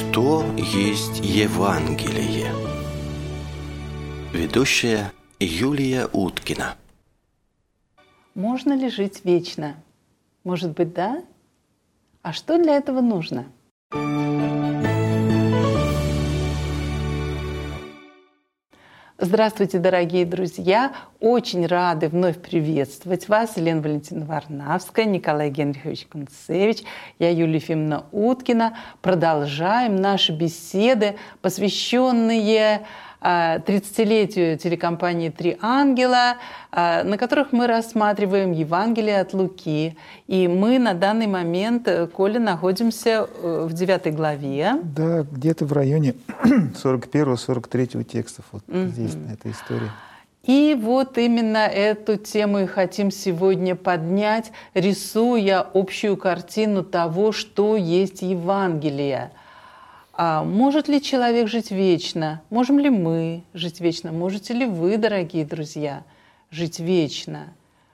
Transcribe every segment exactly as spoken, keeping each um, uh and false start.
Что есть Евангелие? Ведущая Юлия Уткина. Можно ли жить вечно? Может быть, да? А что для этого нужно? Здравствуйте, дорогие друзья! Очень рады вновь приветствовать вас. Елена Валентиновна Варнавская, Николай Генрихович Концевич, я Юлия Ефимовна Уткина. Продолжаем наши беседы, посвященные тридцатилетию телекомпании «Три ангела», на которых мы рассматриваем Евангелие от Луки. И мы на данный момент, Коля, находимся в девятой главе. Да, где-то в районе сорок первого — сорок третьего текстов. Вот mm-hmm. здесь, на этой истории. И вот именно эту тему и хотим сегодня поднять, рисуя общую картину того, что есть Евангелие. А может ли человек жить вечно? Можем ли мы жить вечно? Можете ли вы, дорогие друзья, жить вечно?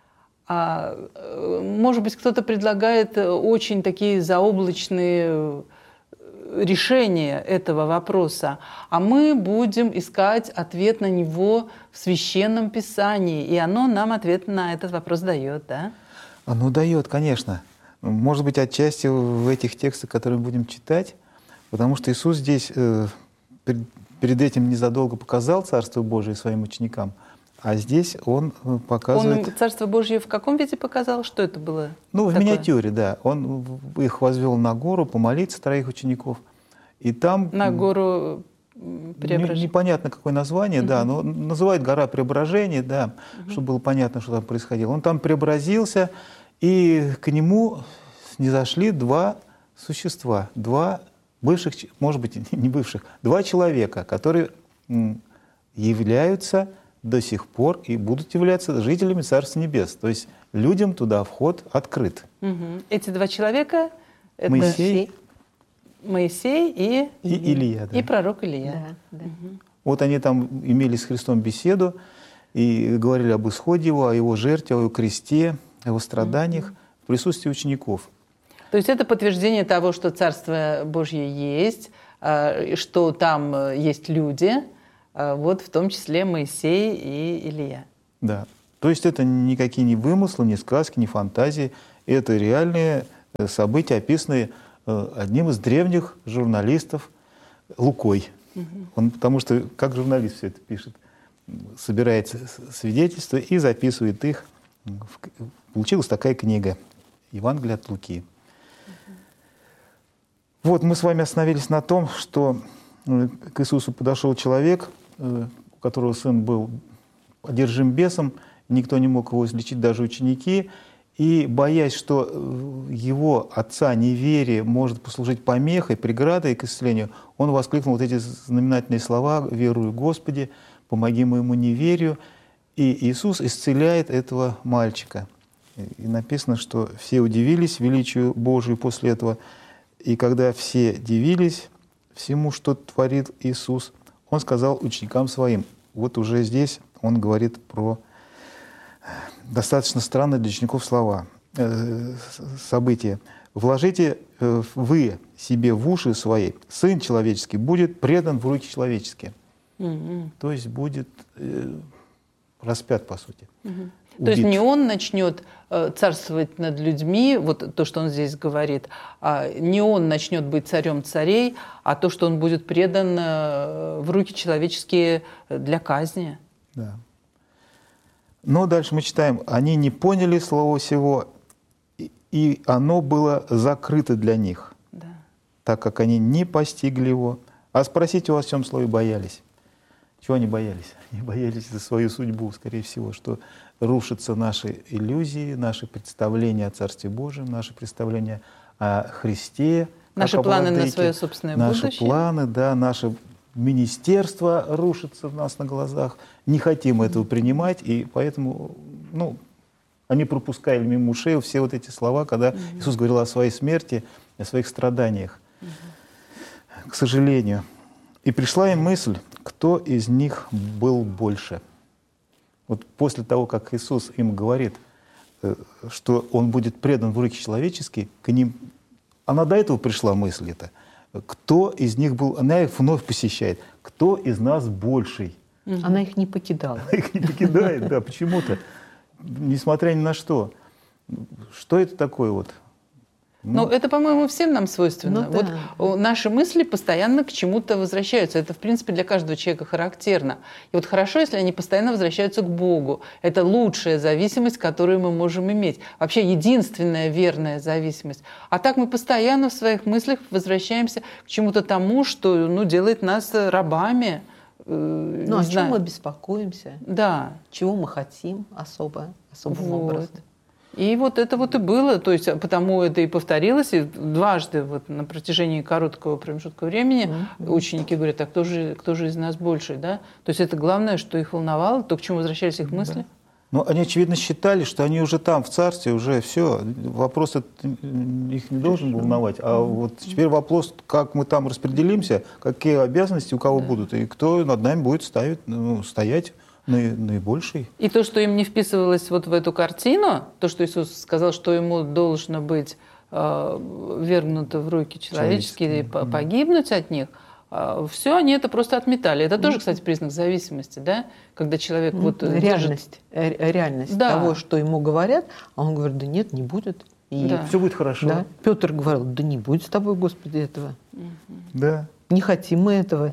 А, может быть, кто-то предлагает очень такие заоблачные решения этого вопроса, а мы будем искать ответ на него в Священном Писании, и оно нам ответ на этот вопрос дает, да? Оно дает, конечно. Может быть, отчасти в этих текстах, которые мы будем читать, потому что Иисус здесь э, перед этим незадолго показал Царство Божие своим ученикам, а здесь Он показывает... Он Царство Божье в каком виде показал? Что это было? Ну, в такое? миниатюре, да. Он их возвел на гору помолиться, троих учеников. И там... На гору Преображения. Непонятно, какое название, угу. да, но называют гора Преображения, да, угу. чтобы было понятно, что там происходило. Он там преобразился, и к нему снизошли два существа, два бывших, может быть, не бывших, два человека, которые являются до сих пор и будут являться жителями Царства Небес. То есть людям туда вход открыт. Угу. Эти два человека — это Моисей, Моисей и, и Илия. Да. И пророк Илия. Да, да. Угу. Вот они там имели с Христом беседу и говорили об исходе Его, о Его жертве, о Его кресте, о Его страданиях угу. в присутствии учеников. То есть это подтверждение того, что Царство Божье есть, что там есть люди, вот в том числе Моисей и Илия. Да. То есть это никакие не вымыслы, не сказки, не фантазии. Это реальные события, описанные одним из древних журналистов Лукой. Угу. Он, потому что как журналист все это пишет, собирает свидетельства и записывает их. Получилась такая книга «Евангелие от Луки». Вот мы с вами остановились на том, что к Иисусу подошел человек, у которого сын был одержим бесом, никто не мог его излечить, даже ученики, и боясь, что его отца неверие может послужить помехой, преградой к исцелению, он воскликнул вот эти знаменательные слова: «Верую, Господи, помоги моему неверию». И Иисус исцеляет этого мальчика. И написано, что все удивились величию Божию после этого. И когда все дивились всему, что творит Иисус, Он сказал ученикам Своим. Вот уже здесь Он говорит про достаточно странные для учеников слова, э, события. «Вложите э, вы себе в уши свои, Сын человеческий будет предан в руки человеческие». Mm-hmm. То есть будет э, распят, по сути. Mm-hmm. То есть не он начнет царствовать над людьми, вот то, что он здесь говорит, а не он начнет быть царем царей, а то, что он будет предан в руки человеческие для казни. Да. Но дальше мы читаем: «Они не поняли слова сего, и оно было закрыто для них, да. так как они не постигли его, а спросить его о всем слове боялись». Чего они боялись? Они боялись за свою судьбу, скорее всего, что рушатся наши иллюзии, наши представления о Царстве Божьем, наши представления о Христе. Наши планы на свое собственное наши будущее. Наши планы, да, наше министерство рушится у нас на глазах. Не хотим этого принимать, и поэтому ну, они пропускали мимо ушей все вот эти слова, когда mm-hmm. Иисус говорил о своей смерти, о своих страданиях. Mm-hmm. К сожалению. И пришла им мысль, кто из них был больше. Вот после того, как Иисус им говорит, что Он будет предан в руки человеческие, к ним... Она до этого пришла мысль эта. кто из них был, она их вновь посещает, кто из нас больший. Она их не покидала. Она их не покидает, да, почему-то, несмотря ни на что. Что это такое вот? Ну, ну, это, по-моему, всем нам свойственно. Ну, да. Вот наши мысли постоянно к чему-то возвращаются. Это, в принципе, для каждого человека характерно. И вот хорошо, если они постоянно возвращаются к Богу. Это лучшая зависимость, которую мы можем иметь. Вообще, единственная верная зависимость. А так мы постоянно в своих мыслях возвращаемся к чему-то тому, что ну, делает нас рабами. Э, ну, о знаю. чем мы беспокоимся? Да. Чего мы хотим особо, особым вот. образом? И вот это вот и было, то есть потому это и повторилось, и дважды вот на протяжении короткого промежутка времени mm-hmm. ученики говорят, а кто же, кто же из нас больше, да? То есть это главное, что их волновало, то, к чему возвращались их мысли. Да. Ну, они, очевидно, считали, что они уже там, в царстве, уже все, вопрос их не должен волновать, а вот теперь вопрос, как мы там распределимся, какие обязанности у кого да. будут, и кто над нами будет ставить, ну, стоять. Наибольший. И то, что им не вписывалось вот в эту картину, то, что Иисус сказал, что ему должно быть э, вергнуто в руки человеческие и погибнуть от них, э, все они это просто отметали. Это тоже, кстати, признак зависимости, да? Когда человек вот реальность, держит... реальность да. того, что ему говорят, а он говорит, да нет, не будет. И да. все будет хорошо. Да. Петр говорил, да не будет с тобой, Господи, этого. Да. Не хотим мы этого.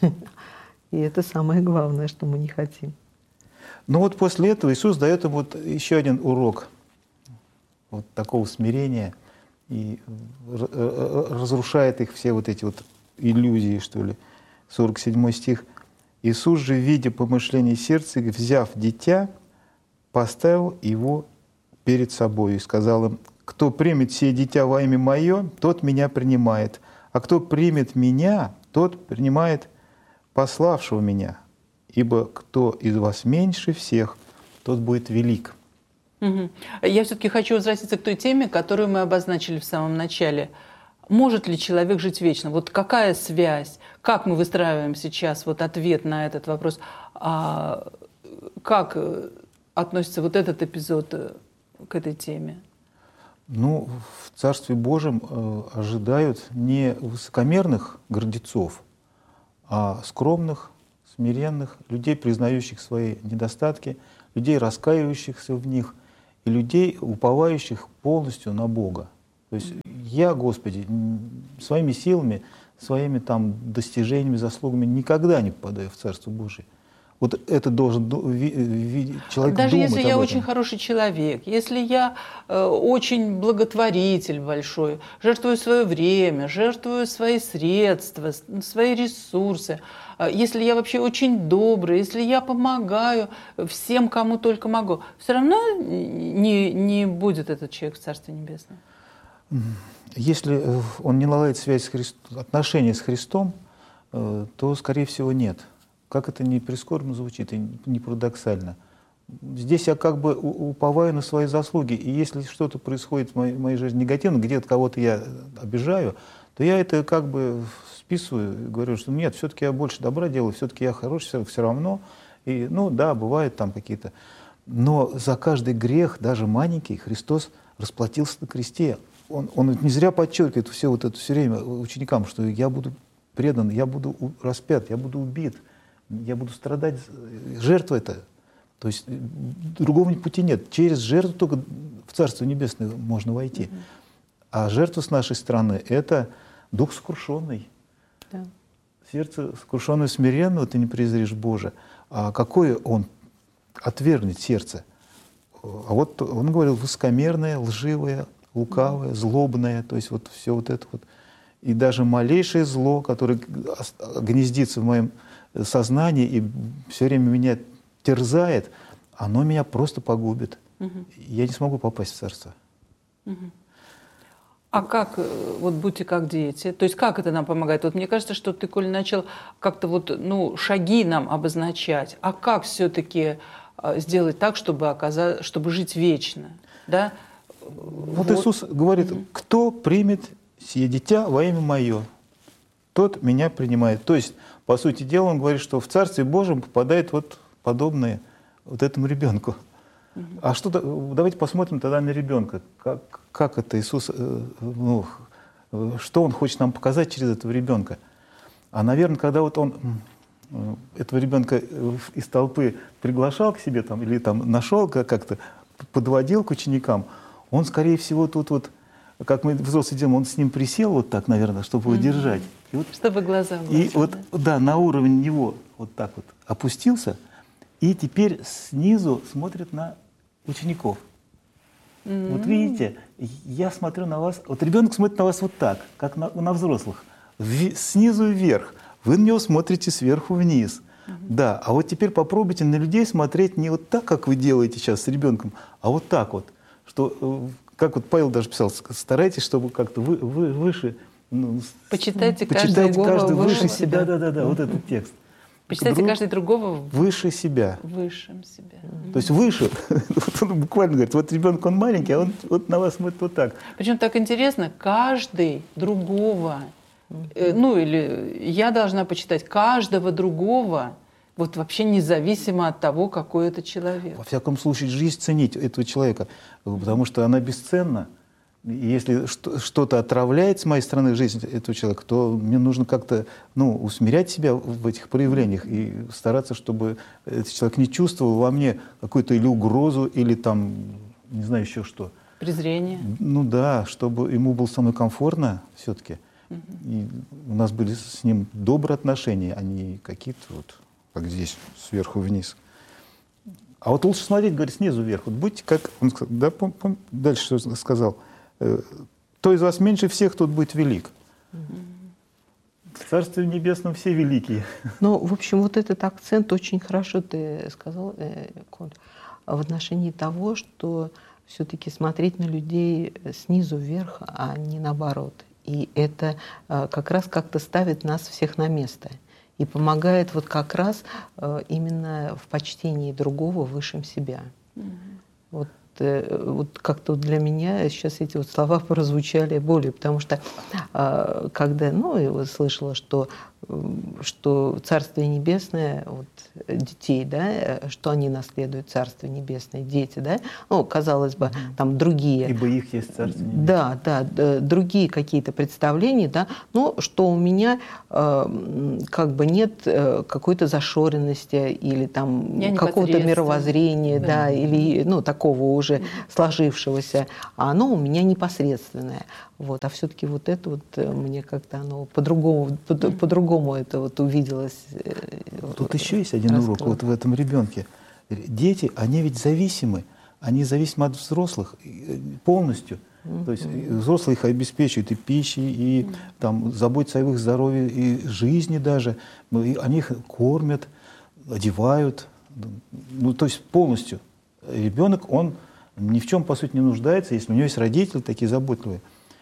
И это самое главное, что мы не хотим. Но вот после этого Иисус дает им вот еще один урок вот такого смирения и разрушает их все вот эти вот иллюзии, что ли. сорок седьмой стих. «Иисус же, видя помышление сердца, взяв дитя, поставил его перед собой и сказал им, кто примет сие дитя во имя Мое, тот Меня принимает, а кто примет Меня, тот принимает пославшего Меня. Ибо кто из вас меньше всех, тот будет велик». Угу. Я все-таки хочу возвратиться к той теме, которую мы обозначили в самом начале. Может ли человек жить вечно? Вот какая связь? Как мы выстраиваем сейчас вот ответ на этот вопрос? А как относится вот этот эпизод к этой теме? Ну, в Царстве Божьем э, ожидают не высокомерных гордецов, а скромных, смиренных, людей, признающих свои недостатки, людей, раскаивающихся в них, и людей, уповающих полностью на Бога. То есть я, Господи, своими силами, своими там достижениями, заслугами никогда не попадаю в Царство Божие. Вот это должен человек Даже думать если об я этом. очень хороший человек, если я э, очень благотворитель большой, жертвую свое время, жертвую свои средства, свои ресурсы, э, если я вообще очень добрый, если я помогаю всем, кому только могу, все равно не, не будет этот человек в Царстве Небесном. Если он не наладит связь с Христом, отношения с Христом, э, то, скорее всего, нет. Как это ни прискорбно звучит и не парадоксально. Здесь я как бы уповаю на свои заслуги. И если что-то происходит в моей, в моей жизни негативно, где-то кого-то я обижаю, то я это как бы списываю, говорю, что нет, все-таки я больше добра делаю, все-таки я хороший, все, все равно. И, ну да, бывают там какие-то. Но за каждый грех, даже маленький, Христос расплатился на кресте. Он, он не зря подчеркивает все, вот это, все время ученикам, что я буду предан, я буду распят, я буду убит. Я буду страдать, жертва это. То есть другого пути нет. Через жертву только в Царство Небесное можно войти. Mm-hmm. А жертва с нашей стороны — это дух сокрушенный. Yeah. Сердце сокрушенное смиренного ты не презришь, Боже. А какое он отвергнет сердце? А вот он говорил высокомерное, лживое, лукавое, злобное. То есть вот все вот это вот. И даже малейшее зло, которое гнездится в моем сознание и все время меня терзает, оно меня просто погубит. Угу. Я не смогу попасть в Царство. Угу. А как, вот будьте как дети, то есть как это нам помогает? Вот мне кажется, что ты, Коль, начал как-то вот, ну, шаги нам обозначать. А как все-таки сделать так, чтобы, оказать, чтобы жить вечно? Да? Вот, вот Иисус говорит, угу. кто примет сие дитя во имя Мое, тот Меня принимает. То есть, по сути дела, он говорит, что в Царстве Божьем попадает вот подобное вот этому ребенку. Угу. А что, давайте посмотрим тогда на ребенка. Как, как это Иисус ну, что он хочет нам показать через этого ребенка. А, наверное, когда вот он этого ребенка из толпы приглашал к себе там, или там нашел, как-то подводил к ученикам, он, скорее всего, тут вот, как мы взрослые делаем, он с ним присел вот так, наверное, чтобы его mm-hmm. держать. И вот, чтобы глаза в глаза. И вот, да, на уровень него вот так вот опустился, и теперь снизу смотрит на учеников. Mm-hmm. Вот видите, я смотрю на вас, вот ребенок смотрит на вас вот так, как на, на взрослых, в, снизу вверх. Вы на него смотрите сверху вниз. Mm-hmm. Да, а вот теперь попробуйте на людей смотреть не вот так, как вы делаете сейчас с ребенком, а вот так вот. Что, как вот Павел даже писал, старайтесь, чтобы как-то вы, вы, выше... Ну, почитайте, почитайте каждый каждый выше выше себя. себя. Да, да, да, mm-hmm. вот этот текст. Почитайте Друг, каждый другого выше себя. Высшим себя. Mm-hmm. То есть выше, вот он буквально говорит, вот ребенок, он маленький, а он вот на вас смотрит вот так. Причем так интересно, каждый другого, mm-hmm. ну или я должна почитать каждого другого, вот вообще независимо от того, какой это человек. Во всяком случае, жизнь ценить этого человека, потому что она бесценна. И если что-то отравляет с моей стороны жизнь этого человека, то мне нужно как-то ну, усмирять себя в этих проявлениях и стараться, чтобы этот человек не чувствовал во мне какую-то или угрозу, или там, не знаю, еще что. Презрение. Ну да, чтобы ему было со мной комфортно все-таки. Угу. И у нас были с ним добрые отношения, а не какие-то вот, как здесь, сверху вниз. А вот лучше смотреть, говорит, снизу вверх. Вот будьте как, он сказал, да, пом, пом, дальше что сказал. Кто из вас меньше всех, тот будет велик. В Царстве Небесном все великие. Ну, в общем, вот этот акцент очень хорошо ты сказал, Коль, в отношении того, что все-таки смотреть на людей снизу вверх, а не наоборот. И это как раз как-то ставит нас всех на место. И помогает вот как раз именно в почтении другого высшим себя. Вот. Вот как-то для меня сейчас эти вот слова прозвучали более, потому что когда, ну, я слышала, что, что Царствие Небесное, вот, детей, да, что они наследуют Царствие Небесное, дети, да, ну, казалось бы, там другие. Ибо их есть Царствие Небесное. Да, да, другие какие-то представления, да, но что у меня как бы нет какой-то зашоренности или там какого-то мировоззрения, да, да, или, ну, такого уже уже сложившегося, а оно у меня непосредственное. Вот. А все-таки вот это вот мне как-то оно по-другому, по- по-другому это вот увиделось. Тут еще есть один урок вот в этом ребенке. Дети, они ведь зависимы. Они зависимы от взрослых полностью. Mm-hmm. То есть взрослые их обеспечивают и пищей, и mm-hmm. там, заботятся о их здоровье, и жизни даже. И они их кормят, одевают. Ну, то есть полностью. Ребенок, он ни в чем, по сути, не нуждается, если у него есть родители такие заботливые.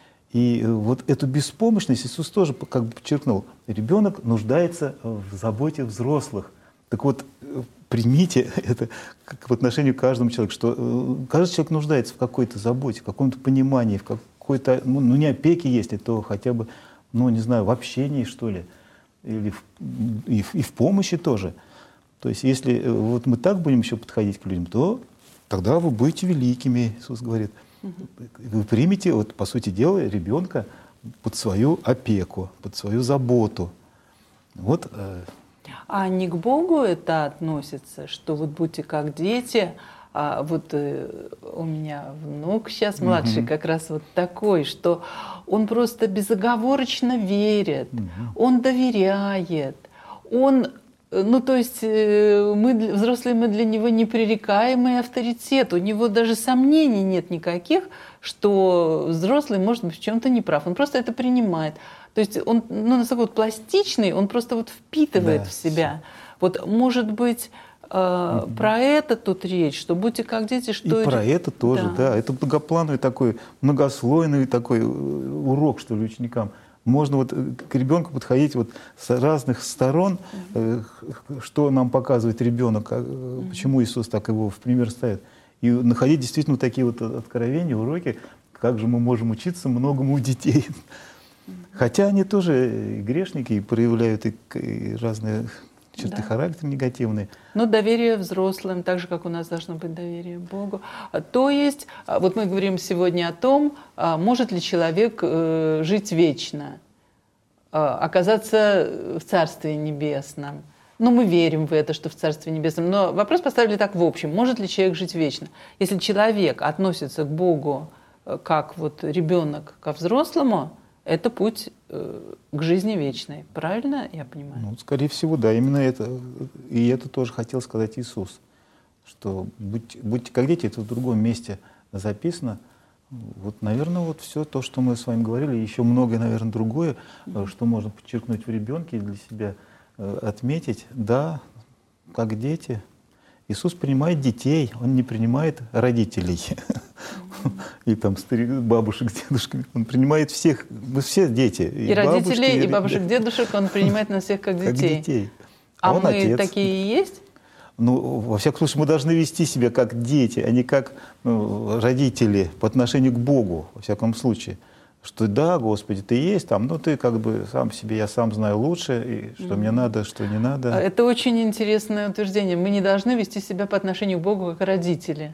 И вот эту беспомощность Иисус тоже как бы подчеркнул. Ребенок нуждается в заботе взрослых. Так вот, примите это как в отношении к каждому человеку, что каждый человек нуждается в какой-то заботе, в каком-то понимании, в какой-то, ну, ну не опеке, если то хотя бы, ну не знаю, в общении, что ли, или в, и, в, и в помощи тоже. То есть если вот мы так будем еще подходить к людям, то тогда вы будете великими, Иисус говорит. Угу. Вы примете, вот, по сути дела, ребенка под свою опеку, под свою заботу. Вот. А не к Богу это относится, что вот будьте как дети, а вот э, у меня внук сейчас младший, угу. как раз вот такой, что он просто безоговорочно верит, угу. он доверяет, он... Ну, то есть мы, взрослые, мы для него непререкаемый авторитет. У него даже сомнений нет никаких, что взрослый может быть в чем-то неправ. Он просто это принимает. То есть он, ну, настолько вот пластичный, он просто вот впитывает да, в себя. Вот, может быть, э, mm-hmm. про это тут речь, что будьте как дети, что... И про это тоже, да. да. Это многоплановый такой, многослойный такой урок, что ли, ученикам. Можно вот к ребенку подходить вот с разных сторон, mm-hmm. что нам показывает ребенок, mm-hmm. почему Иисус так его в пример ставит. И находить действительно такие вот откровения, уроки, как же мы можем учиться многому у детей. Mm-hmm. Хотя они тоже и грешники, и проявляют и разные черты Да. характера негативные. Но доверие взрослым, так же, как у нас должно быть доверие Богу. А, То есть, а, вот мы говорим сегодня о том, а, может ли человек э, жить вечно, а, оказаться в Царстве Небесном. Ну, мы верим в это, что в Царстве Небесном. Но вопрос поставили так в общем. Может ли человек жить вечно? Если человек относится к Богу э, как вот ребенок ко взрослому, это путь э, к жизни вечной. Правильно я понимаю? Ну, скорее всего, да, именно это. И это тоже хотел сказать Иисус, что будь, будьте как дети, это в другом месте записано. Вот, наверное, вот все то, что мы с вами говорили, еще многое, наверное, другое, mm-hmm. что можно подчеркнуть в ребенке и для себя э, отметить. Да, как дети. Иисус принимает детей, Он не принимает родителей. Mm-hmm. И там старик, бабушек, дедушек. Он принимает всех, мы все дети. И, и родителей, бабушки, и бабушек, дедушек, Он принимает нас всех как детей. Как детей. А, а мы отец. Такие и есть? Ну, во всяком случае, мы должны вести себя как дети, а не как ну, родители по отношению к Богу, во всяком случае. Что да, Господи, Ты есть там, но Ты как бы сам себе, я сам знаю лучше, и что mm-hmm. мне надо, что не надо. Это очень интересное утверждение. Мы не должны вести себя по отношению к Богу как родители.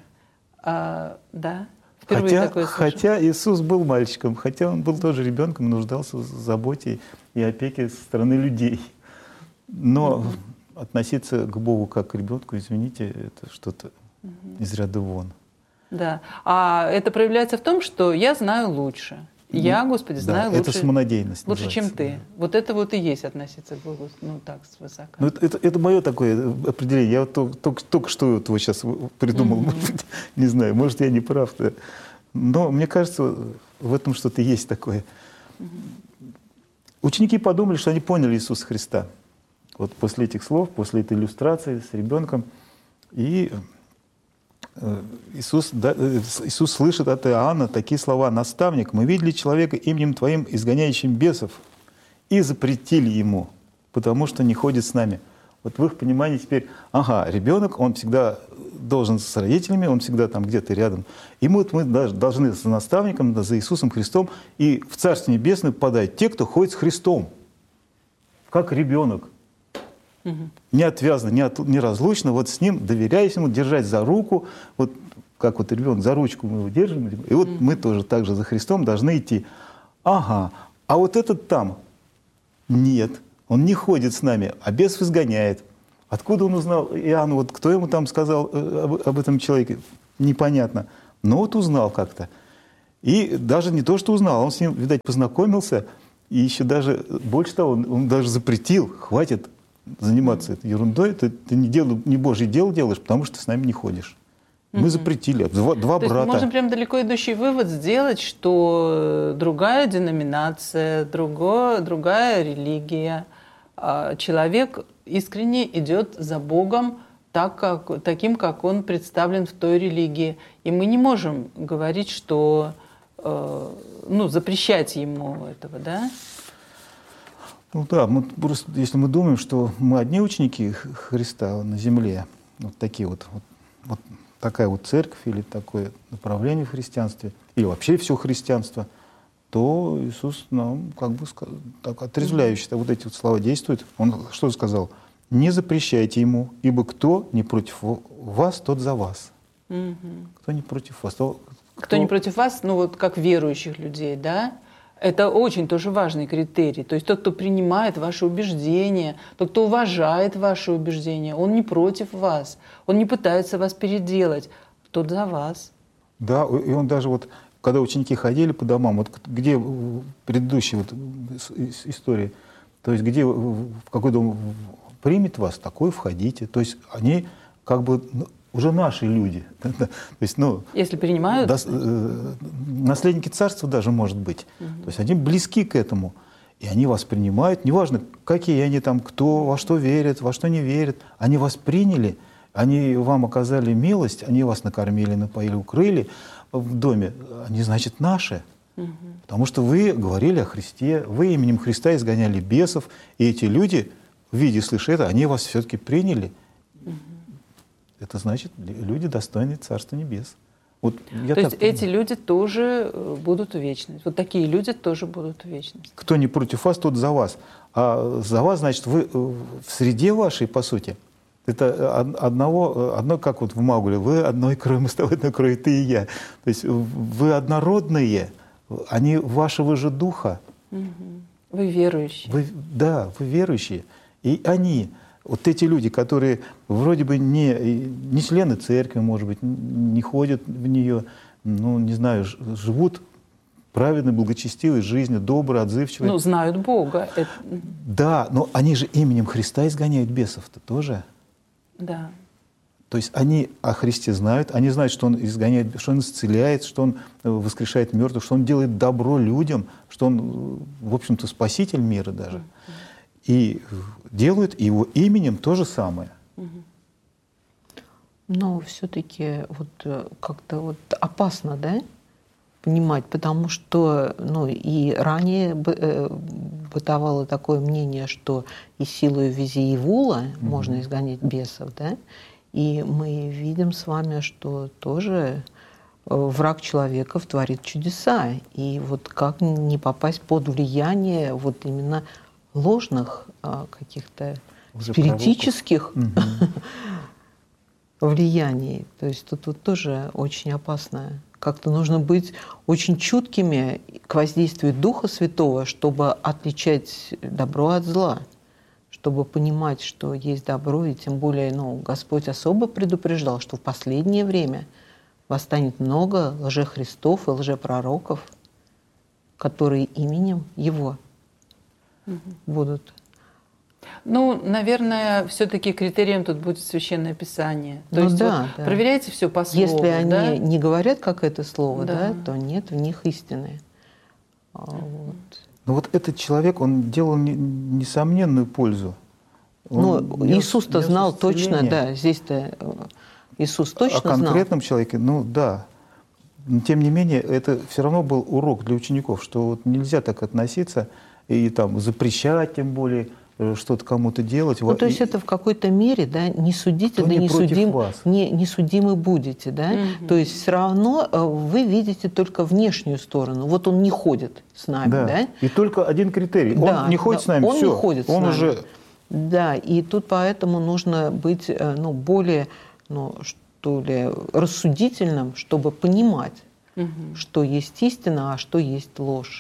А, да? Впервые хотя, такое слышу. Хотя Иисус был мальчиком, хотя Он был тоже ребенком, нуждался в заботе и опеке со стороны людей. Но mm-hmm. относиться к Богу как к ребенку, извините, это что-то mm-hmm. из ряда вон. Да. А это проявляется в том, что я знаю лучше. Я, Господи, знаю да, лучше, это самонадеянность лучше, чем Ты. Да. Вот это вот и есть относиться к Богу, ну так, свысока. Ну, это, это, это мое такое определение. Я вот только, только, только что вот его сейчас придумал. Mm-hmm. Может быть, не знаю, может, я не прав. Да. Но мне кажется, в этом что-то есть такое. Mm-hmm. Ученики подумали, что они поняли Иисуса Христа. Вот после этих слов, после этой иллюстрации с ребенком. И Иисус, да, Иисус слышит от Иоанна такие слова: «Наставник, мы видели человека именем Твоим, изгоняющим бесов, и запретили ему, потому что не ходит с нами». Вот в их понимании теперь, ага, ребенок, он всегда должен с родителями, он всегда там где-то рядом. И мы, мы должны за наставником, за Иисусом Христом и в Царство Небесное попадать те, кто ходит с Христом, как ребенок. Неотвязно, неразлучно, вот с ним, доверяясь ему, держать за руку, вот как вот ребенок за ручку мы его держим, и вот mm-hmm. мы тоже так же за Христом должны идти. Ага, а вот этот там, нет, он не ходит с нами, а бесов изгоняет. Откуда он узнал, Иоанн, вот кто ему там сказал об, об этом человеке, непонятно, но вот узнал как-то. И даже не то, что узнал, он с ним, видать, познакомился, и еще даже, больше того, он, он даже запретил, хватит заниматься этой ерундой, ты, ты не, дел, не Божье дело делаешь, потому что ты с нами не ходишь. Мы mm-hmm. запретили. Два, два То брата. Есть можно прям далеко идущий вывод сделать, что другая деноминация, другое, другая религия, человек искренне идет за Богом так, как, таким, как он представлен в той религии. И мы не можем говорить, что ну, запрещать ему этого, да? Ну да, мы просто, если мы думаем, что мы одни ученики Христа на земле, вот такие вот, вот, вот такая вот церковь или такое направление в христианстве, или вообще все христианство, то Иисус нам как бы так отрезвляюще, вот эти вот слова действуют. Он что сказал? Не запрещайте ему, ибо кто не против вас, тот за вас. Угу. Кто не против вас, то... Кто... кто не против вас, ну вот как верующих людей, да? Это очень тоже важный критерий. То есть тот, кто принимает ваши убеждения, тот, кто уважает ваши убеждения, он не против вас, он не пытается вас переделать, тот за вас. Да, и он даже вот, когда ученики ходили по домам, вот где предыдущая вот история, то есть где, в какой дом примет вас, такой входите. То есть они как бы уже наши люди. То есть, ну, если принимают? Да, э, наследники царства даже, может быть. Угу. То есть они близки к этому. И они вас принимают. Неважно, какие они там, кто, во что верят, во что не верят. Они вас приняли, они вам оказали милость, они вас накормили, напоили, укрыли в доме. Они, значит, наши. Угу. Потому что вы говорили о Христе, вы именем Христа изгоняли бесов. И эти люди, видя и слыша это, они вас все-таки приняли. Угу. Это значит, люди достойны Царства Небес. Вот я То так есть понимаю. эти люди тоже будут в вечности. Вот такие люди тоже будут в вечности. Кто не против вас, тот за вас. А за вас, значит, вы в среде вашей, по сути, это одного, одно, как вот в Маугли, вы одной крови, мы с тобой одной крови, ты и я. То есть вы однородные, они вашего же духа. Вы верующие. Вы, да, вы верующие. И они, вот эти люди, которые вроде бы не, не члены церкви, может быть, не ходят в нее, ну, не знаю, живут праведной, благочестивой жизнью, доброй, отзывчивой. Ну, знают Бога. Это... Да, но они же именем Христа изгоняют бесов-то тоже. Да. То есть они о Христе знают, они знают, что Он изгоняет, что Он исцеляет, что Он воскрешает мертвых, что Он делает добро людям, что Он, в общем-то, спаситель мира даже. И делают Его именем то же самое. Но все-таки вот как-то вот опасно, да, понимать, потому что, ну, и ранее бытовало такое мнение, что и силой Визиевула mm-hmm. можно изгонять бесов, да, и мы видим с вами, что тоже враг человека творит чудеса, и вот как не попасть под влияние вот именно ложных каких-то уже спиритических mm-hmm. влияний, то есть тут вот тоже очень опасно. Как-то нужно быть очень чуткими к воздействию Духа Святого, чтобы отличать добро от зла, чтобы понимать, что есть добро, и тем более, ну, Господь особо предупреждал, что в последнее время восстанет много лжехристов и лжепророков, которые именем Его угу. будут. Ну, наверное, все-таки критерием тут будет Священное Писание. То ну, есть да, вот да. проверяйте все по слову. Если они да? не говорят, как это слово, да. Да, то нет в них истины. А, вот. Но вот этот человек, он делал не, несомненную пользу. Он ну, Иисус-то знал точно, да, здесь-то Иисус точно знал. О конкретном знал. человеке, ну да. Но тем не менее, это все равно был урок для учеников, что вот нельзя так относиться и там запрещать, тем более, что-то кому-то делать. Ну, то есть и... это в какой-то мере, да, не судите, да не, не, судим, вас. не, не судимы будете, да. Mm-hmm. То есть все равно вы видите только внешнюю сторону. Вот он не ходит с нами, да. да? И только один критерий. Да, он не ходит да, с нами, он все. не ходит он с нами. уже. Да, и тут поэтому нужно быть, ну, более, ну, что ли, рассудительным, чтобы понимать, mm-hmm. что есть истина, а что есть ложь.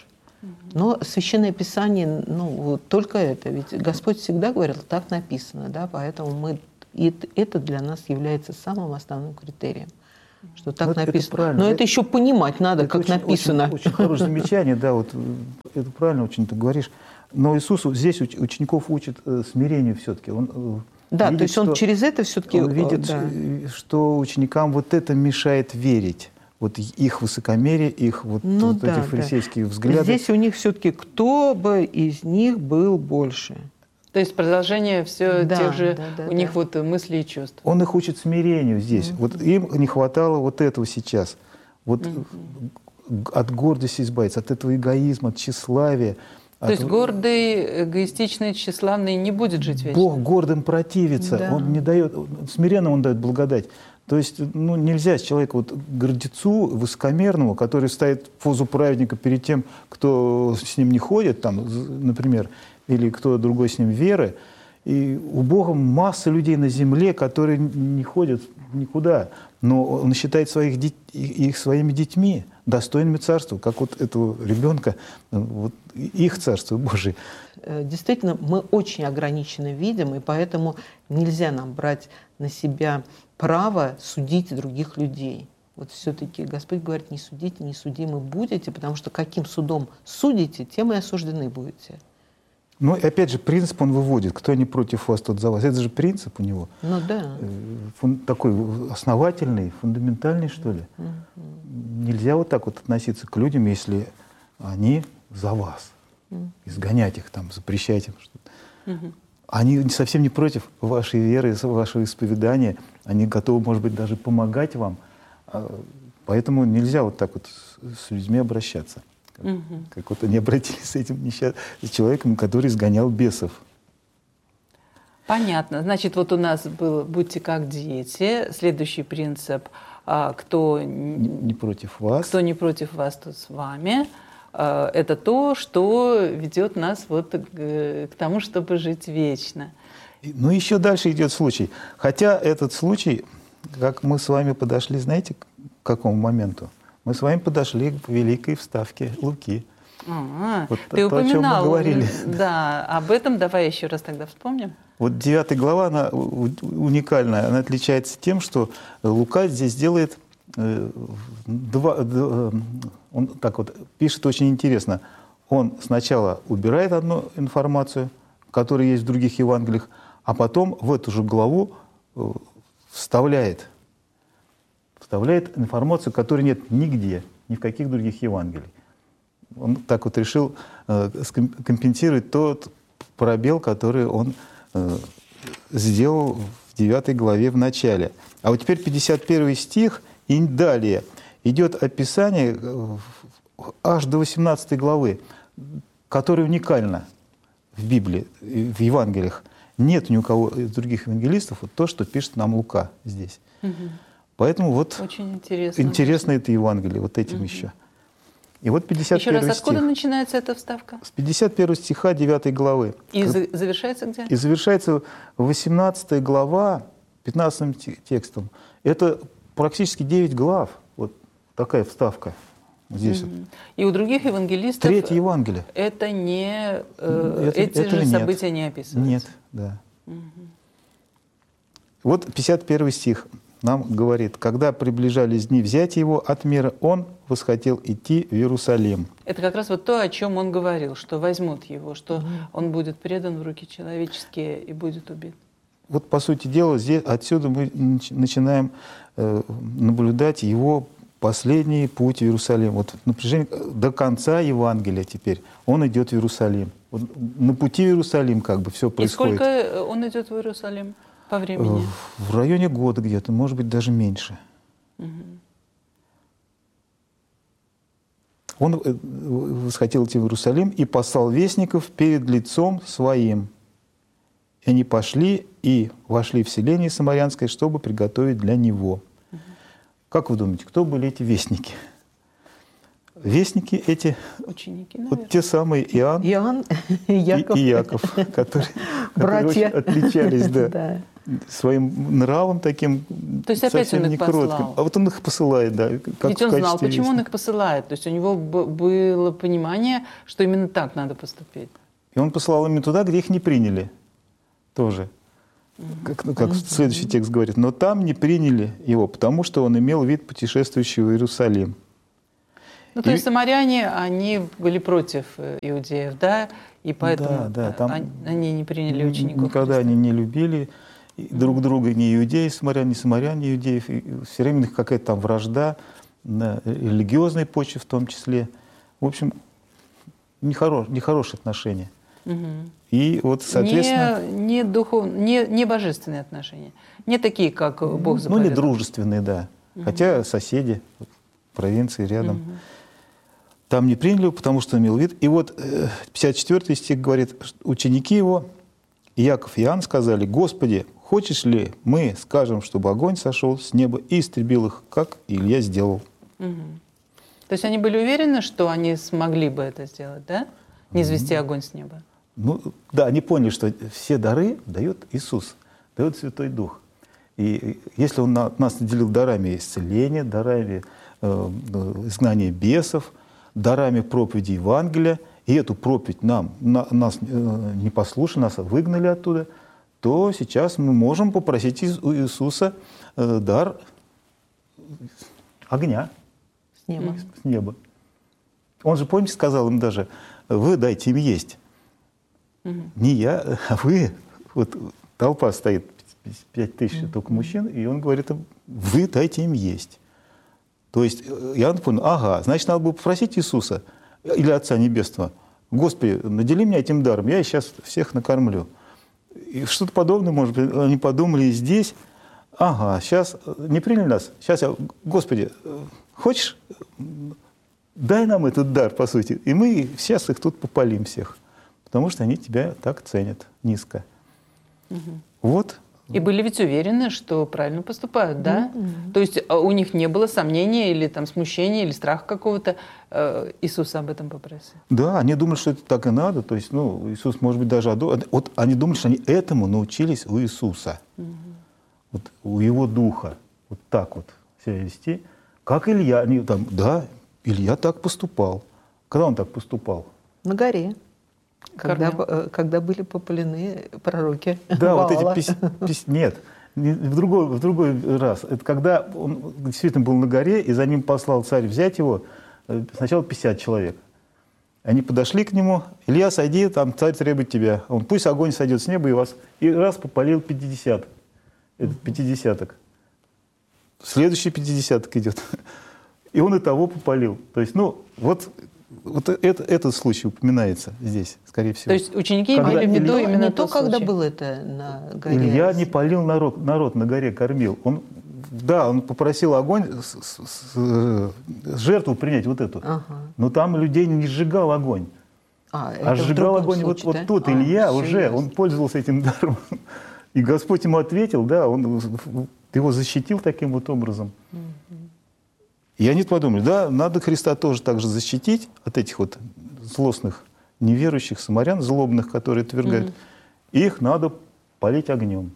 Но Священное Писание, ну, вот только это. Ведь Господь всегда говорил, так написано, да, поэтому мы, и это для нас является самым основным критерием, что так это, написано. Это Но это, это еще понимать надо, это как очень, написано. Очень, очень хорошее замечание, да, вот это правильно очень ты говоришь. Но Иисус здесь учеников учит смирению все-таки. Он да, видит, то есть он что, через это все-таки... Он видит, да. что ученикам вот это мешает верить. Вот их высокомерие, их вот, ну, вот да, эти фарисейские да. взгляды. Здесь у них все-таки кто бы из них был больше. То есть продолжение все да, тех же, да, да, у да. них вот мысли и чувства. Он их учит смирению здесь. Mm-hmm. Вот им не хватало вот этого сейчас. Вот mm-hmm. от гордости избавиться, от этого эгоизма, от тщеславия. То от... есть гордый, эгоистичный, тщеславный не будет жить вечно? Бог гордым противится. Да. Он не дает, смиренно он дает благодать. То есть ну, нельзя человеку, вот, гордецу, высокомерному, который ставит в позу праведника перед тем, кто с ним не ходит, там, например, или кто другой с ним веры. И у Бога масса людей на земле, которые не ходят никуда, но Он считает своих дет... их своими детьми, достойными царства, как вот этого ребенка, вот их царство Божие. Действительно, мы очень ограниченно видим, и поэтому нельзя нам брать на себя право судить других людей. Вот все-таки Господь говорит, не судите, не судимы будете, потому что каким судом судите, тем и осуждены будете. Ну, и опять же, принцип он выводит. Кто не против вас, тот за вас. Это же принцип у него. Ну да. Фун, такой основательный, фундаментальный, что ли. Mm-hmm. Нельзя вот так вот относиться к людям, если они за вас. Mm-hmm. Изгонять их, там, запрещать им что-то. Mm-hmm. Они совсем не против вашей веры, вашего исповедания. Они готовы, может быть, даже помогать вам. Поэтому нельзя вот так вот с людьми обращаться. Как, угу. как вот они обратились с этим несчастным человеком, который изгонял бесов. Понятно. Значит, вот у нас был «Будьте как дети». Следующий принцип а, кто не, не против вас. Кто не против вас, то с вами. А, это то, что ведет нас вот к, к тому, чтобы жить вечно. Ну, еще дальше идет случай. Хотя этот случай, как мы с вами подошли, знаете, к какому моменту? Мы с вами подошли к великой вставке Луки. А, вот ты то, упоминал, о чем мы говорили. Да, об этом давай еще раз тогда вспомним. Вот девятая глава, она уникальная, она отличается тем, что Лука здесь делает э, два, э, он так вот пишет очень интересно. Он сначала убирает одну информацию, которая есть в других Евангелиях, а потом в эту же главу э, вставляет, вставляет информацию, которой нет нигде, ни в каких других Евангелиях. Он так вот решил э, компенсировать тот пробел, который он э, сделал в девятой главе в начале. А вот теперь пятьдесят первый стих и далее идет описание э, аж до восемнадцатой главы, которое уникально в Библии, в Евангелиях. Нет ни у кого из других евангелистов вот то, что пишет нам Лука здесь. Угу. Поэтому вот очень интересно. Интересно это Евангелие, вот этим угу. еще. И вот пятьдесят первый Еще раз, откуда стих. начинается эта вставка? С пятьдесят первого стиха девятой главы. И как... завершается где? И завершается восемнадцатая глава пятнадцатым текстом. Это практически девять глав. Вот такая вставка здесь. Mm-hmm. И у других евангелистов Третье Евангелие. Это не, э, это, эти это же нет. события не описываются? Нет, да. Mm-hmm. Вот пятьдесят первый стих нам говорит: когда приближались дни взятия его от мира, он восхотел идти в Иерусалим. Это как раз вот то, о чем он говорил, что возьмут его, что он будет предан в руки человеческие и будет убит. Вот, по сути дела, здесь, отсюда мы начинаем э, наблюдать его последний путь в Иерусалим. Вот напряжение до конца Евангелия теперь. Он идет в Иерусалим. Вот на пути в Иерусалим как бы все происходит. И сколько он идет в Иерусалим по времени? В районе года где-то, может быть, даже меньше. Угу. Он восхотел идти в Иерусалим и послал вестников перед лицом своим. И они пошли и вошли в селение Самарянское, чтобы приготовить для него. Угу. Как вы думаете, кто были эти вестники? Вестники эти, ученики, наверное. Вот те самые Иоанн, Иоанн и Яков, и, и Яков которые, братья, которые очень отличались да, да. своим нравом таким. То есть опять он их послал. А вот он их посылает, да. Как Ведь он знал, почему вестника. он их посылает. То есть у него было понимание, что именно так надо поступить. И он посылал именно туда, где их не приняли. Тоже. Как, ну, как mm-hmm. следующий текст говорит. Но там не приняли его, потому что он имел вид путешествующего в Иерусалим. Ну, то и... есть самаряне, они были против иудеев, да? И поэтому да, да, там они не приняли учеников. Никогда Христа. они не любили друг друга, ни иудеи, самаряне, ни самаряне, иудеев. И все время у них какая-то там вражда, на религиозной почве в том числе. В общем, нехорош, нехорошие отношения. Угу. И вот, соответственно... Не, не, духов... не, не божественные отношения. Не такие, как Бог заповедал. Ну, или дружественные, да. Угу. Хотя соседи, провинции рядом. Угу. Там не приняли, потому что имел вид. И вот пятьдесят четвёртый стих говорит, ученики его, Иаков и Иоанн, сказали: «Господи, хочешь ли мы скажем, чтобы огонь сошел с неба и истребил их, как Илья сделал?» Угу. То есть они были уверены, что они смогли бы это сделать, да? Не извести угу. огонь с неба? Ну, да, они поняли, что все дары дает Иисус, дает Святой Дух. И если Он нас наделил дарами исцеления, дарами э, изгнания бесов, дарами проповеди Евангелия, и эту проповедь нам, на, нас э, не послушали, нас выгнали оттуда, то сейчас мы можем попросить у Иисуса э, дар огня с неба. с неба. Он же, помните, сказал им даже: «Вы дайте им есть». Угу. Не я, а вы. Вот толпа стоит, пять тысяч угу. только мужчин, и он говорит им: «Вы дайте им есть». То есть я понял, ага, значит, надо было попросить Иисуса или Отца Небесного: «Господи, надели меня этим даром, я сейчас всех накормлю». И что-то подобное, может быть, они подумали и здесь. Ага, сейчас не приняли нас, сейчас я: «Господи, хочешь, дай нам этот дар, по сути». И мы сейчас их тут попалим всех, потому что они тебя так ценят низко. Угу. Вот И были ведь уверены, что правильно поступают, да? Mm-hmm. То есть у них не было сомнения или там смущения, или страха какого-то. Иисус об этом попросил. Да, они думали, что это так и надо. То есть, ну, Иисус, может быть, даже... Вот они думали, что они этому научились у Иисуса. Mm-hmm. Вот, у Его Духа. Вот так вот себя вести. Как Илья. Они там, да, Илья так поступал. Когда он так поступал? На горе. Когда, когда были попалены пророки. Да, Ваала. вот эти пись, пись, нет, в другой, в другой раз. Это когда он действительно был на горе, и за ним послал царь взять его, сначала пятьдесят человек. Они подошли к нему: Илья, сойди, там царь требует тебя. Он: пусть огонь сойдет с неба и вас. И раз попалил пятьдесят. Этот пятидесяток. Следующий пятидесяток идет. И он и того попалил. То есть, ну, вот... Вот это, этот случай упоминается здесь, скорее всего. То есть ученики имели в виду именно не то, тот когда случай. было это на горе. Илья не палил народ, народ на горе кормил. Он, да, он попросил огонь, с, с, с, жертву принять вот эту. Ага. Но там людей не сжигал огонь. А, а сжигал огонь случае, вот, да? вот тут а, Илья уже, ясно. он пользовался этим даром. И Господь ему ответил, да, он его защитил таким вот образом. Угу. И они подумали: да, надо Христа тоже так же защитить от этих вот злостных, неверующих самарян, злобных, которые отвергают. Mm-hmm. Их надо палить огнем.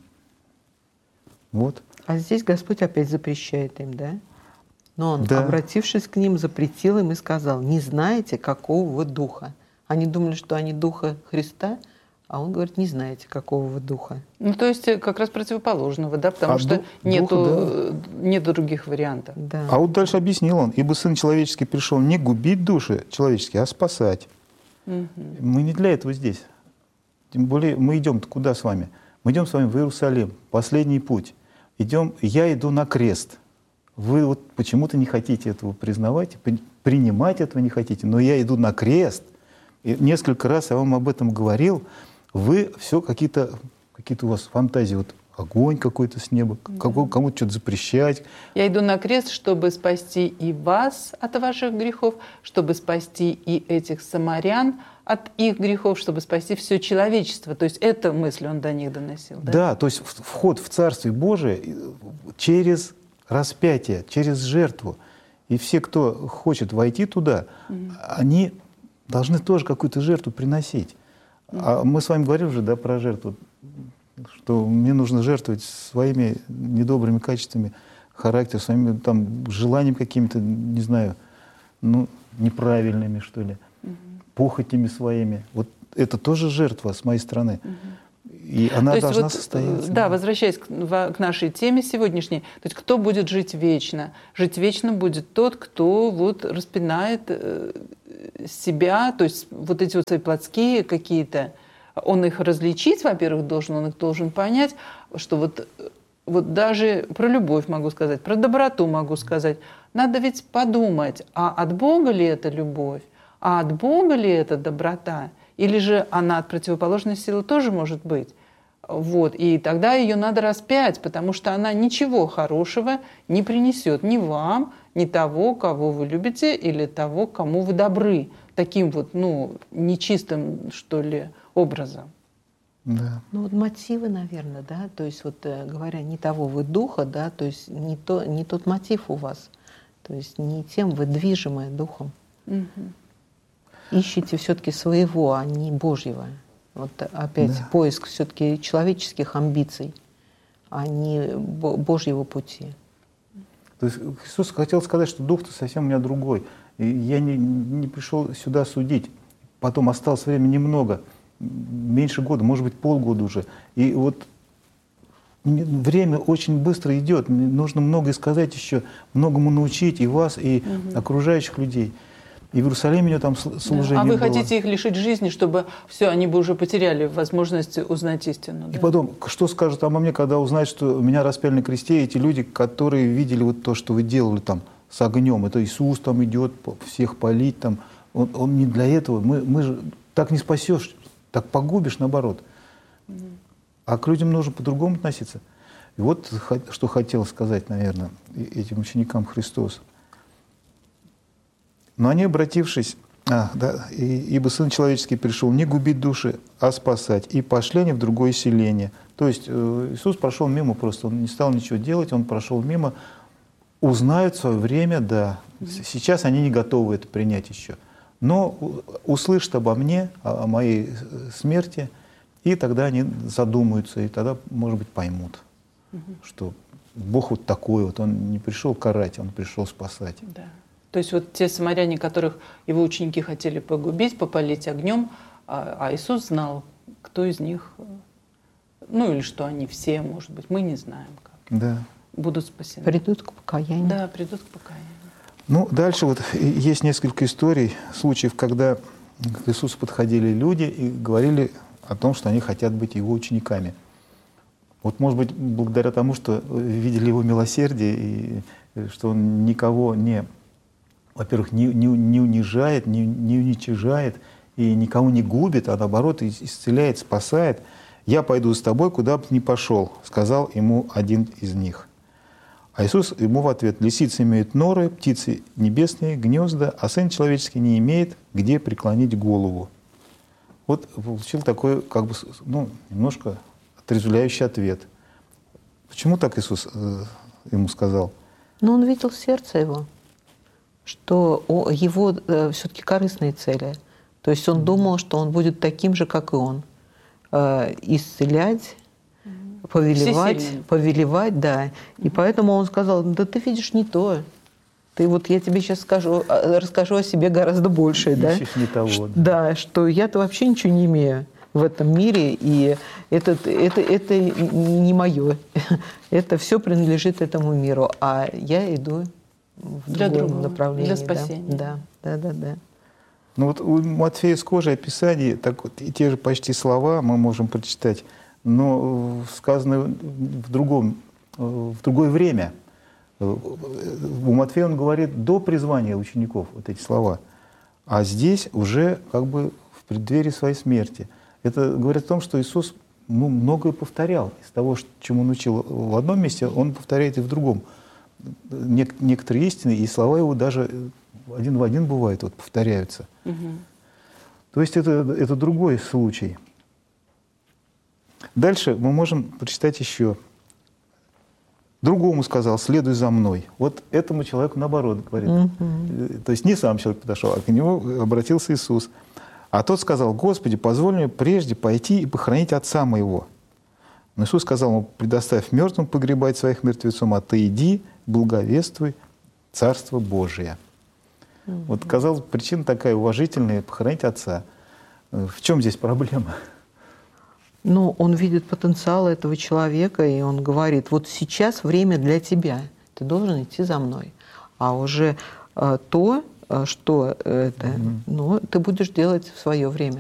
Вот. А здесь Господь опять запрещает им, да? Но Он, да. обратившись к ним, запретил им и сказал: не знаете, какого вы духа. Они думали, что они духа Христа, а Он говорит: не знаете, какого вы духа. Ну, то есть как раз противоположного, да? Потому а что дух, нету, духа, да. нету других вариантов. Да. А вот дальше объяснил он: ибо Сын Человеческий пришел не губить души человеческие, а спасать. Угу. Мы не для этого здесь. Тем более мы идем-то куда с вами? Мы идем с вами в Иерусалим, последний путь. Идем, я иду на крест. Вы вот почему-то не хотите этого признавать, принимать этого не хотите, но я иду на крест. И несколько раз я вам об этом говорил. Вы все какие-то, какие-то у вас фантазии, вот огонь какой-то с неба, mm-hmm. кому-то что-то запрещать. Я иду на крест, чтобы спасти и вас от ваших грехов, чтобы спасти и этих самарян от их грехов, чтобы спасти все человечество. То есть эту мысль он до них доносил. Да, да, то есть вход в Царствие Божие через распятие, через жертву. И все, кто хочет войти туда, mm-hmm. они должны тоже какую-то жертву приносить. А мы с вами говорили уже, да, про жертву, что мне нужно жертвовать своими недобрыми качествами характера, своими там желаниями какими-то, не знаю, ну, неправильными, что ли, угу. похотями своими. Вот это тоже жертва с моей стороны. Угу. И она то должна вот, состояться. Да, возвращаясь к, к нашей теме сегодняшней, то есть кто будет жить вечно? Жить вечно будет тот, кто вот распинает э, себя, то есть вот эти вот свои плотские какие-то, он их различить, во-первых, должен, он их должен понять, что вот, вот даже про любовь могу сказать, про доброту могу сказать. Надо ведь подумать, а от Бога ли это любовь, а от Бога ли это доброта, или же она от противоположной силы тоже может быть. Вот. И тогда ее надо распять, потому что она ничего хорошего не принесет ни вам, ни того, кого вы любите, или того, кому вы добры. Таким вот, ну, нечистым, что ли, образом. Да. Ну вот мотивы, наверное, да, то есть вот говоря, не того вы духа, да, то есть не, то, не тот мотив у вас, то есть не тем вы движимы духом. Угу. Ищите все-таки своего, а не Божьего. Вот опять да. поиск все-таки человеческих амбиций, а не Божьего пути. То есть Иисус хотел сказать, что дух-то совсем у меня другой. И я не, не пришел сюда судить. Потом осталось время немного, меньше года, может быть, полгода уже. И вот время очень быстро идет. Нужно многое сказать еще, многому научить и вас, и угу. окружающих людей. И в Иерусалиме у него там служение да. А вы было. хотите их лишить жизни, чтобы все, они бы уже потеряли возможность узнать истину. И да? потом, что скажут обо мне, когда узнают, что меня распяли на кресте, эти люди, которые видели вот то, что вы делали там с огнем. Это Иисус там идет всех палить. Там. Он, он не для этого. Мы, мы же так не спасешь, так погубишь, наоборот. Угу. А к людям нужно по-другому относиться. И вот что хотел сказать, наверное, этим ученикам Христос. Но они, обратившись, а, да, и, ибо Сын Человеческий пришел не губить души, а спасать, и пошли они в другое селение, То есть Иисус прошел мимо просто, он не стал ничего делать, он прошел мимо. Узнают в свое время, да. Сейчас они не готовы это принять еще. Но услышат обо мне, о моей смерти, и тогда они задумаются, и тогда, может быть, поймут, угу. что Бог вот такой вот, Он не пришел карать, Он пришел спасать. Да. То есть вот те самаряне, которых его ученики хотели погубить, попалить огнем, а, а Иисус знал, кто из них, ну или что они все, может быть, мы не знаем, как да. будут спасены. Придут к покаянию. Да, придут к покаянию. Ну, дальше вот есть несколько историй, случаев, когда к Иисусу подходили люди и говорили о том, что они хотят быть Его учениками. Вот, может быть, благодаря тому, что видели Его милосердие, и что Он никого не, во-первых, не, не, не унижает, не, не уничижает, и никого не губит, а наоборот исцеляет, спасает. «Я пойду с тобой, куда бы ни пошел», — сказал ему один из них. А Иисус ему в ответ: «Лисицы имеют норы, птицы небесные, гнезда, а Сын Человеческий не имеет, где преклонить голову». Вот получил такой, как бы, ну, немножко отрезвляющий ответ. Почему так Иисус э, ему сказал? Но он видел сердце его, что его э, все-таки корыстные цели. То есть он думал, что он будет таким же, как и он. Э, исцелять, повелевать, повелевать, да. И поэтому он сказал: да ты видишь не то. Ты вот, я тебе сейчас скажу, расскажу о себе гораздо больше, да? Не того, да. Да, что я-то вообще ничего не имею в этом мире, и это, это, это не мое. Это все принадлежит этому миру, а я иду в для другом другого, направлении. для спасения. Да, да, да, да. Ну вот у Матфея с кожей описаний, так вот, и те же почти слова мы можем прочитать, но сказаны в другом, в другое время. У Матфея он говорит до призвания учеников, вот эти слова, а здесь уже как бы в преддверии своей смерти. Это говорит о том, что Иисус, ну, многое повторял из того, чему он учил в одном месте, он повторяет и в другом. Нек- некоторые истины, и слова его даже один в один бывает, вот, повторяются. Угу. То есть это, это другой случай. Дальше мы можем прочитать еще. Другому сказал: следуй за мной. Вот этому человеку наоборот говорит. Mm-hmm. То есть не сам человек подошел, а к нему обратился Иисус. А тот сказал: Господи, позволь мне прежде пойти и похоронить отца моего. Но Иисус сказал ему: предоставь мертвым погребать своих мертвецов, а ты иди, благовествуй Царство Божие. Mm-hmm. Вот, казалось, причина такая уважительная — похоронить отца. В чем здесь проблема? Ну, он видит потенциал этого человека, и он говорит: вот сейчас время для тебя, ты должен идти за мной. А уже э, то, э, что это, mm-hmm. ну, ты будешь делать в свое время.